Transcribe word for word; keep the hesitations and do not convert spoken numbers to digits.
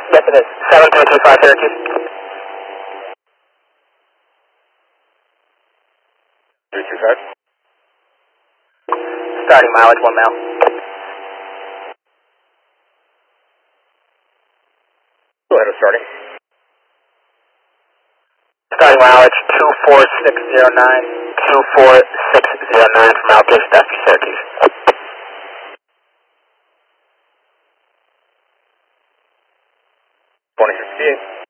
Yes, it is. seven three two five Syracuse. three two five. Starting mileage, one mile. Go ahead with starting. Starting mileage two four six zero nine, two four six zero nine from Alpine Staff to Syracuse. twenty sixty-eight.